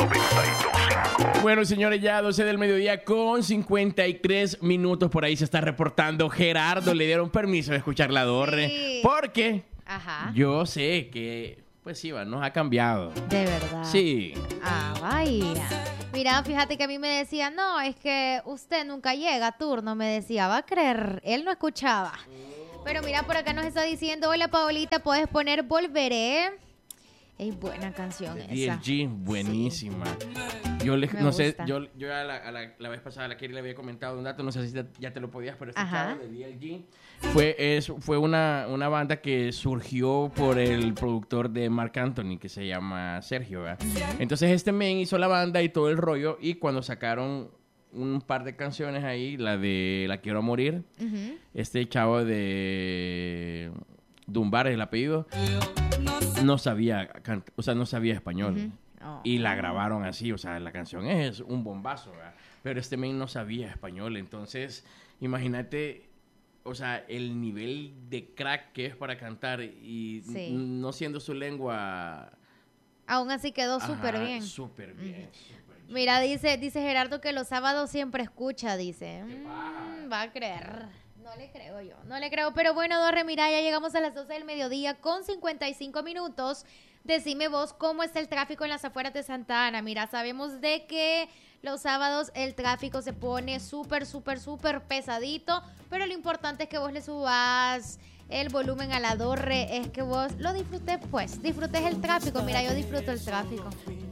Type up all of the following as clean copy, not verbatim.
Bueno, señores, ya 12 del mediodía con 53 minutos. Por ahí se está reportando Gerardo. Le dieron permiso de escuchar la Torre. Sí. Porque yo sé que, pues sí, nos ha cambiado. De verdad. Sí. Ah, vaya. Mira, fíjate que a mí me decía, no, es que usted nunca llega a turno. Me decía, va a creer, él no escuchaba. Pero mira, por acá nos está diciendo, hola Paolita, puedes poner Volveré. Es buena canción esa. DLG, buenísima. Sí. Yo Me no sé, gusta. yo a la vez pasada a la Keri le había comentado un dato, no sé si ya te lo podías, pero este chavo de DLG fue una banda que surgió por el productor de Marc Anthony, que se llama Sergio, ¿verdad? Entonces este men hizo la banda y todo el rollo, y cuando sacaron un par de canciones ahí, la de La Quiero Morir, este chavo de Dunbar es el apellido, no sabía no sabía español. Y la grabaron así, o sea, la canción es un bombazo, ¿verdad? Pero este men no sabía español, entonces imagínate, o sea, el nivel de crack que es para cantar y no siendo su lengua. Aún así quedó súper bien. Súper bien. Mira, dice Gerardo que los sábados siempre escucha, dice. Va a creer. No le creo yo, no le creo. Pero bueno, Dorre, mira, ya llegamos a las 12 del mediodía con 55 minutos. Decime vos cómo está el tráfico en las afueras de Santa Ana. Mira, sabemos de que los sábados el tráfico se pone súper pesadito, pero lo importante es que vos le subas el volumen a la Dorre, es que vos lo disfrutes, pues, disfrutes el tráfico. Mira, yo disfruto el tráfico.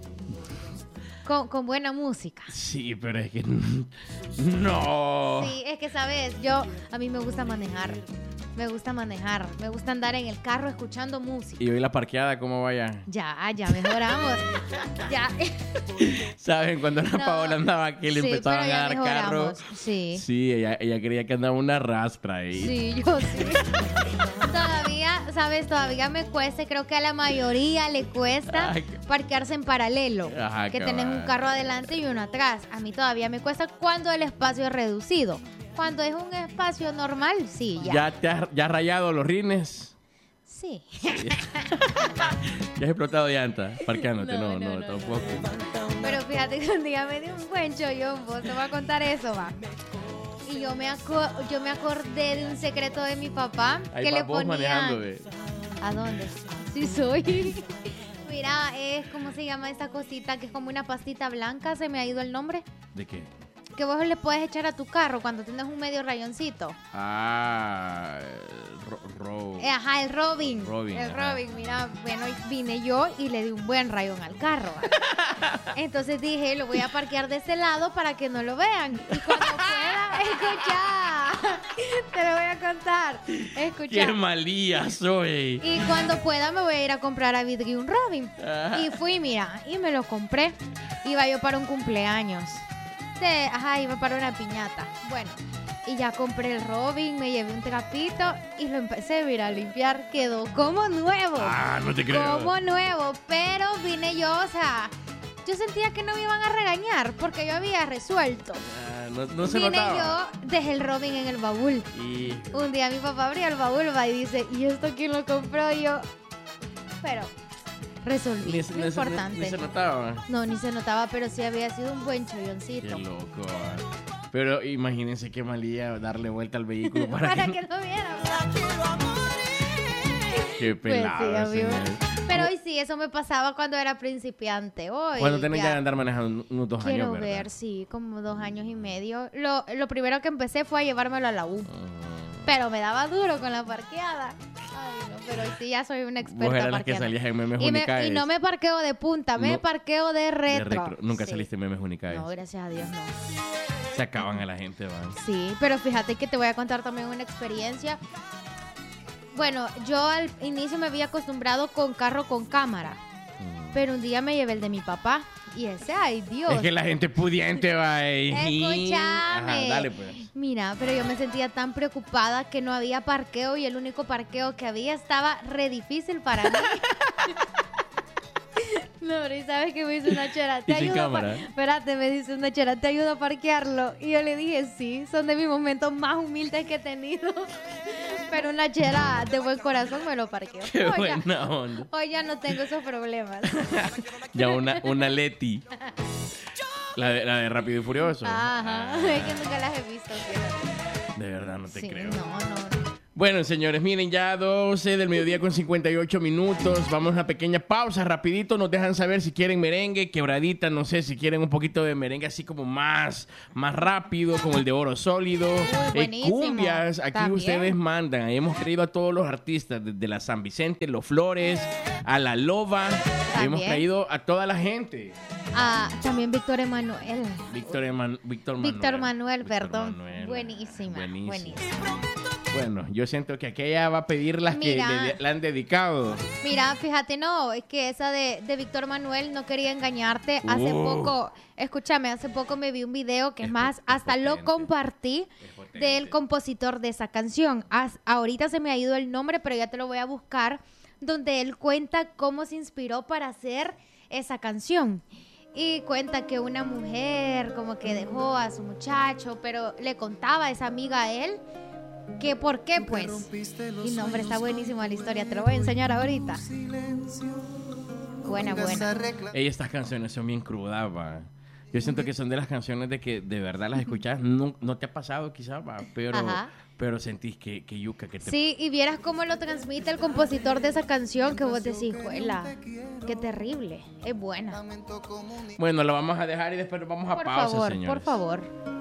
Con buena música. Sí, pero es que no. Sí, es que sabes, a mí me gusta manejar. Me gusta andar en el carro escuchando música. ¿Y hoy la parqueada cómo vaya? Ya mejoramos. Ya. ¿Saben? Cuando la Paola andaba aquí le empezaban a dar carro. Sí. Sí, ella creía que andaba una rastra ahí. Sí, yo sí. Todavía me cuesta, creo que a la mayoría le cuesta parquearse en paralelo. Ajá, que tenés un carro adelante y uno atrás. A mí todavía me cuesta cuando el espacio es reducido. Cuando es un espacio normal, sí, ya. ¿Ya has rayado los rines? Sí. ¿Ya has explotado llanta? Parqueándote, no, tampoco. Pero fíjate que un día me dio un buen chollón, vos te voy a contar eso, va. Y yo me acordé de un secreto de mi papá. Ahí que va le vos ponía... manejando, ve. ¿A dónde? Sí soy. Mira, ¿cómo se llama esta cosita? Que es como una pastita blanca, se me ha ido el nombre. ¿De qué? Que vos le puedes echar a tu carro cuando tienes un medio rayoncito. Ah, Ajá, el Robin. El Robin, mira, bueno, vine yo y le di un buen rayón al carro. Entonces dije, lo voy a parquear de ese lado para que no lo vean. Y cuando pueda, escucha. Te lo voy a contar. Escucha. ¡Qué malía soy! Y cuando pueda me voy a ir a comprar a Vidri un Robin. Y fui, mira, y me lo compré. Iba yo para un cumpleaños. Iba para una piñata. Bueno, y ya compré el Robin, me llevé un trapito y lo empecé a limpiar. Quedó como nuevo. Ah, no te creo. Como nuevo, pero vine yo, o sea, yo sentía que no me iban a regañar porque yo había resuelto. No se notaba. Vine yo, dejé el Robin en el baúl. Y... Un día mi papá abrió el baúl y dice, ¿y esto quién lo compró? Y yo, pero... resolví, lo importante. Ni se notaba. No, ni se notaba, pero sí había sido un buen cholloncito. Qué loco. Pero imagínense qué malía darle vuelta al vehículo para que no vieran. Qué pelado. Pues sí, pero hoy sí, eso me pasaba cuando era principiante. Hoy cuando tenés que andar manejando unos 2 años, quiero ¿verdad? ver, sí, como 2 años y medio. Lo primero que empecé fue a llevármelo a la U. Pero me daba duro con la parqueada. Ay, no, pero hoy sí ya soy una experta Vos eras la que parqueando. salías en Memes Unicaes. Y no me parqueo de punta, me parqueo de retro. Nunca saliste en Memes Unicaes. No, gracias a Dios, no. Se acaban a la gente, van. Sí, pero fíjate que te voy a contar también una experiencia. Bueno, yo al inicio me había acostumbrado con carro con cámara. Pero un día me llevé el de mi papá. Y ese, ay Dios. Es que la gente pudiente va ahí. Escúchame. Ajá, dale pues. Mira, pero yo me sentía tan preocupada que no había parqueo y el único parqueo que había estaba re difícil para mí. No, pero ¿y sabes qué me dice una chera? ¿Te ayudo? Espérate, me dice una chera, ¿te ayudo a parquearlo? Y yo le dije, sí, son de mis momentos más humildes que he tenido. Pero una chera de buen corazón me lo parqueó. Qué buena onda. Hoy ya no tengo esos problemas. Ya una Leti. La de Rápido y Furioso. Ajá, es que nunca las he visto. De verdad, no te creo. No. Bueno, señores, miren, ya 12 del mediodía con 58 minutos. Vamos a una pequeña pausa, rapidito. Nos dejan saber si quieren merengue, quebradita, no sé, si quieren un poquito de merengue así como más rápido, como el de Oro Sólido. Cumbias, aquí también. Ustedes mandan. Hemos traído a todos los artistas, desde la San Vicente, Los Flores, a La Loba. ¿También? Hemos traído a toda la gente. También Víctor Emanuel. Víctor Manuel, perdón. Buenísima. Bueno, yo siento que aquella va a pedir las que le han dedicado. Mira, fíjate, no, es que esa de Víctor Manuel, no quería engañarte. Hace poco me vi un video que es más, hasta lo compartí del compositor de esa canción. Ahorita se me ha ido el nombre, pero ya te lo voy a buscar, donde él cuenta cómo se inspiró para hacer esa canción. Y cuenta que una mujer como que dejó a su muchacho, pero le contaba a esa amiga a él que por qué, pues. Y no, hombre, está buenísima la historia. Te lo voy a enseñar ahorita. Buena. Estas canciones son bien crudas, va. Yo siento que son de las canciones de que de verdad las escuchas. No te ha pasado quizás, va, pero sentís que yuca, que te... Sí, y vieras cómo lo transmite el compositor de esa canción, que vos decís, juela, qué terrible. Es buena. Bueno, lo vamos a dejar y después vamos a pausa, señores. Por favor.